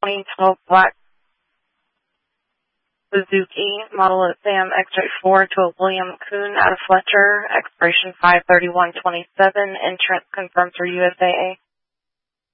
2012 black Suzuki, model of Sam X-Ray 4 to a William Kuhn out of Fletcher, expiration 5/31/27, insurance confirmed through USAA.